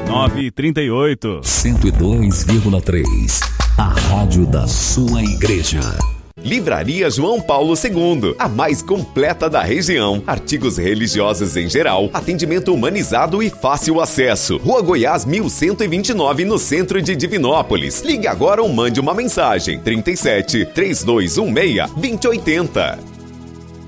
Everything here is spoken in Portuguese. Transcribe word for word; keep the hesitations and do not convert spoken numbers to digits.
nove e trinta e oito. cento e dois vírgula três. A rádio da sua igreja. Livraria João Paulo segundo, a mais completa da região. Artigos religiosos em geral, atendimento humanizado e fácil acesso. Rua Goiás mil cento e vinte e nove, no centro de Divinópolis. Ligue agora ou mande uma mensagem. trinta e sete, três dois um seis, dois zero oito zero.